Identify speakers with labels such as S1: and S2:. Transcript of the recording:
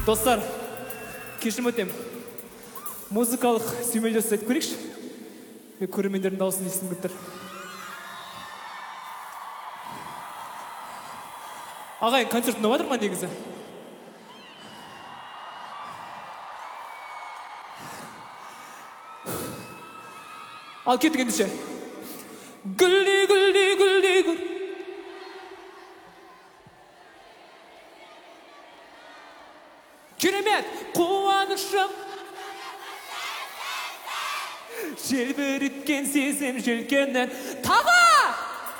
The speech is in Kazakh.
S1: Достар, кешірім өтем. Музыкалық сүймелі жасайды көрейікші. Мен көрермендердің дауысын естігім келіп тұр. Ағайын, концерт ұнап жатыр ма негізі? Ал кеттік ендеше. Гүлдей, гүлдей, гүлдей, гүл. Керемет, қуанышым. Желбіріккен сезім желкеннен тағы